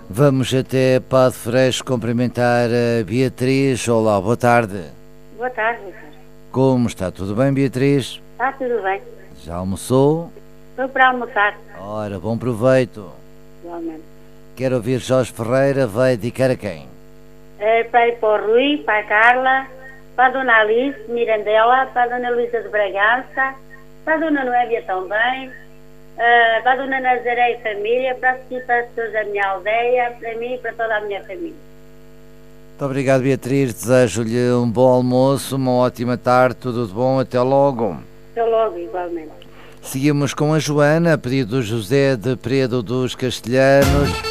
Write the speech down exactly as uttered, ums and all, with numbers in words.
Vamos até Passo Freixo cumprimentar a Beatriz. Olá, boa tarde. Boa tarde, Lucas. Como está? Tudo bem, Beatriz? Está tudo bem. Já almoçou? Estou para almoçar. Ora, bom proveito. Igualmente. Quero ouvir Jorge Ferreira, vai dedicar a quem? É, para ir para o Rui, para a Carla, para a Dona Alice Mirandela, para a Dona Luísa de Bragança, para a Dona Noébia também, uh, para a Dona Nazaré e família, para as pessoas da minha aldeia, para mim e para toda a minha família. Muito obrigado, Beatriz. Desejo-lhe um bom almoço, uma ótima tarde, tudo de bom, até logo. Até logo, igualmente. Seguimos com a Joana, a pedido do José de Peredo dos Castelhanos.